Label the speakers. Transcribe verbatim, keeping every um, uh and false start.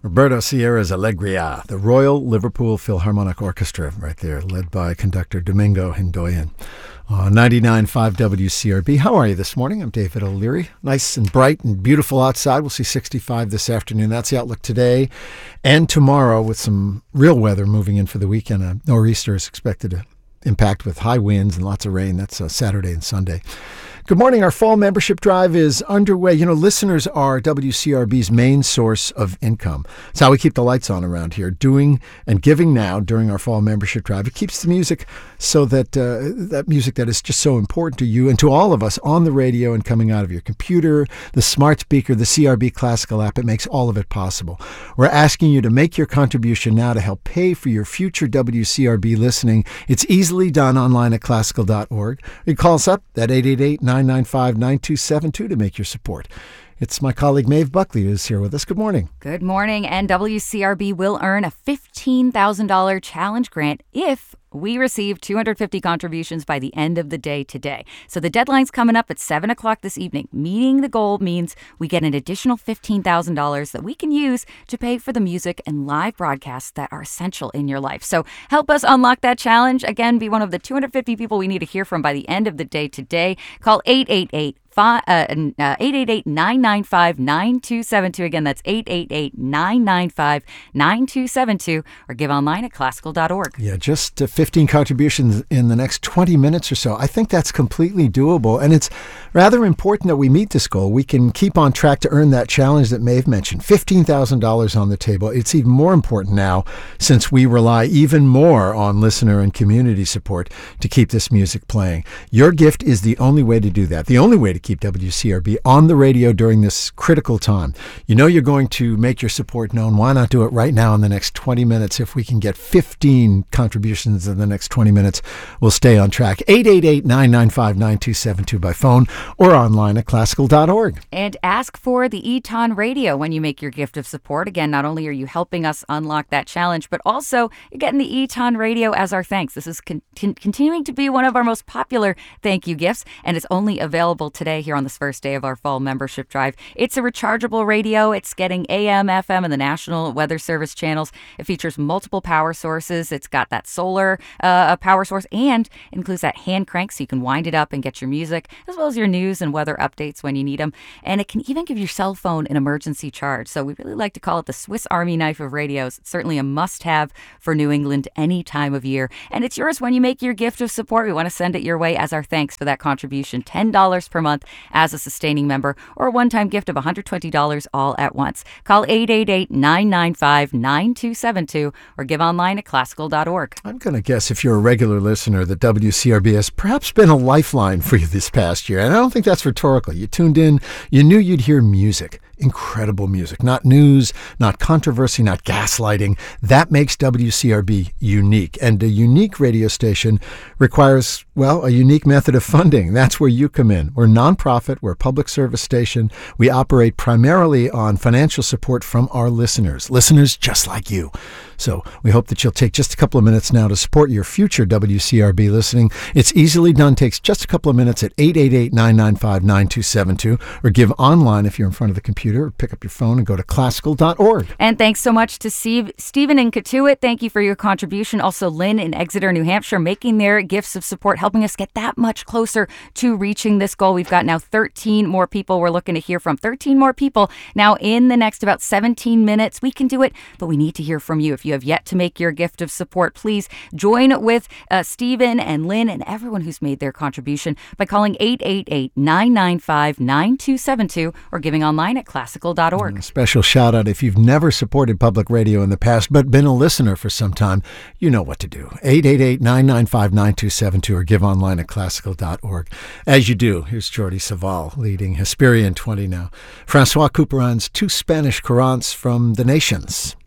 Speaker 1: Roberto Sierra's Alegria, the Royal Liverpool Philharmonic Orchestra, right there, led by conductor Domingo Hindoyan. Uh, ninety-nine point five W C R B. How are you this morning? I'm David O'Leary. Nice and bright and beautiful outside. We'll see sixty-five this afternoon. That's the outlook today and tomorrow, with some real weather moving in for the weekend. A nor'easter is expected to impact with high winds and lots of rain. That's uh, Saturday and Sunday. Good morning. Our fall membership drive is underway. You know, listeners are W C R B's main source of income. It's how we keep the lights on around here, doing and giving now during our fall membership drive. It keeps the music so that uh, that music that is just so important to you and to all of us on the radio and coming out of your computer, the smart speaker, the C R B Classical app. It makes all of it possible. We're asking you to make your contribution now to help pay for your future W C R B listening. It's easily done online at classical dot org. You call us up at eight eight eight, nine nine five, nine two seven two to make your support. It's my colleague Maeve Buckley who's here with us. Good morning.
Speaker 2: Good morning. And W C R B will earn a fifteen thousand dollars challenge grant if we receive two hundred fifty contributions by the end of the day today. So the deadline's coming up at seven o'clock this evening. Meeting the goal means we get an additional fifteen thousand dollars that we can use to pay for the music and live broadcasts that are essential in your life. So help us unlock that challenge. Again, be one of the two hundred fifty people we need to hear from by the end of the day today. Call eight eight eight, eight eight eight, nine nine five, nine two seven two. Again, that's eight eight eight, nine nine five, nine two seven two, or give online at classical dot org.
Speaker 1: Yeah, just uh, fifteen contributions in the next twenty minutes or so. I think that's completely doable, and it's rather important that we meet this goal. We can keep on track to earn that challenge that Maeve mentioned, fifteen thousand dollars on the table. It's even more important now since we rely even more on listener and community support to keep this music playing. Your gift is the only way to do that, the only way to keep W C R B on the radio during this critical time. You know you're going to make your support known. Why not do it right now in the next twenty minutes? If we can get fifteen contributions in the next twenty minutes, we'll stay on track. eight eight eight, nine nine five, nine two seven two by phone or online at classical dot org.
Speaker 2: And ask for the Eton Radio when you make your gift of support. Again, not only are you helping us unlock that challenge, but also you're getting the Eton Radio as our thanks. This is con- continuing to be one of our most popular thank you gifts, and it's only available today here on this first day of our fall membership drive. It's a rechargeable radio. It's getting A M, F M, and the National Weather Service channels. It features multiple power sources. It's got that solar uh, power source and includes that hand crank so you can wind it up and get your music as well as your news and weather updates when you need them. And it can even give your cell phone an emergency charge. So we really like to call it the Swiss Army knife of radios. It's certainly a must-have for New England any time of year. And it's yours when you make your gift of support. We want to send it your way as our thanks for that contribution. ten dollars per month as a sustaining member, or a one-time gift of one hundred twenty dollars all at once. Call eight eight eight, nine nine five, nine two seven two or give online at classical dot org.
Speaker 1: I'm going to guess if you're a regular listener that W C R B has perhaps been a lifeline for you this past year. And I don't think that's rhetorical. You tuned in, you knew you'd hear music. Incredible music, not news, not controversy, not gaslighting. That makes W C R B unique. And a unique radio station requires, well, a unique method of funding. That's where you come in. We're nonprofit. We're a public service station. We operate primarily on financial support from our listeners, listeners just like you. So we hope that you'll take just a couple of minutes now to support your future W C R B listening. It's easily done. Takes just a couple of minutes at eight eight eight, nine nine five, nine two seven two or give online if you're in front of the computer. Or pick up your phone and go to classical dot org.
Speaker 2: And thanks so much to Steve, Stephen in Katuitt. Thank you for your contribution. Also, Lynn in Exeter, New Hampshire, making their gifts of support, helping us get that much closer to reaching this goal. We've got now thirteen more people we're looking to hear from. thirteen more people now in the next about seventeen minutes. We can do it, but we need to hear from you. If you have yet to make your gift of support, please join with uh, Stephen and Lynn and everyone who's made their contribution by calling eight eight eight, nine nine five, nine two seven two or giving online at classical dot org.
Speaker 1: A special shout out if you've never supported public radio in the past but been a listener for some time, you know what to do. eight eight eight, nine nine five, nine two seven two or give online at classical dot org. As you do, here's Jordi Savall leading Hesperian twenty now. Francois Couperin's two Spanish courants from the Nations.